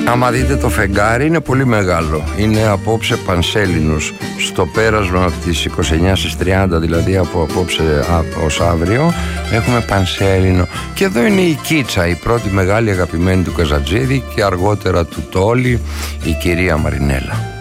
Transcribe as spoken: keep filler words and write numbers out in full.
Άμα δείτε το φεγγάρι είναι πολύ μεγάλο. Είναι απόψε πανσέλινος. Στο πέρασμα από τις είκοσι εννιά στις τριάντα, δηλαδή από απόψε ως αύριο, έχουμε πανσέλινο. Και εδώ είναι η Κίτσα, η πρώτη μεγάλη αγαπημένη του Καζατζίδη, και αργότερα του Τόλι, η κυρία Μαρινέλα.